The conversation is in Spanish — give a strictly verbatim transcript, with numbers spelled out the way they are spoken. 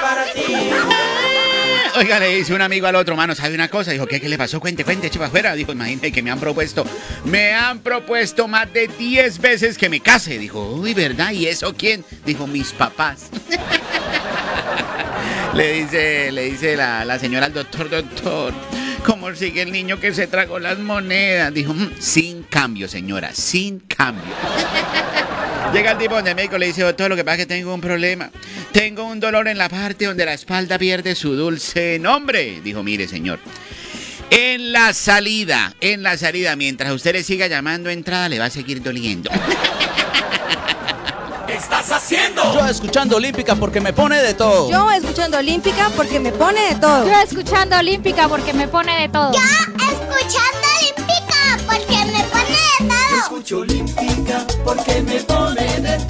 para ti. Oiga, le dice un amigo al otro, mano, ¿sabe una cosa? Dijo, ¿qué, qué le pasó? Cuente, cuente, eche para afuera. Dijo, imagínate que me han propuesto, me han propuesto más de diez veces que me case. Dijo, uy, ¿verdad? ¿Y eso quién? Dijo, mis papás. Le dice, le dice la, la señora al doctor, doctor, ¿cómo sigue el niño que se tragó las monedas? Dijo, mmm, sin cambio, señora, sin cambio. Llega el tipo donde el médico le dice, doctor, lo que pasa es que tengo un problema. Tengo un dolor en la parte donde la espalda pierde su dulce nombre. Dijo, mire, señor, en la salida, en la salida, mientras usted le siga llamando entrada, le va a seguir doliendo. ¿Qué estás haciendo? Yo escuchando Olímpica porque me pone de todo. Yo escuchando Olímpica porque me pone de todo. Yo escuchando Olímpica porque me pone de todo. Yo escuchando Olímpica porque me pone de todo. Escucho Olímpica porque me pone de todo.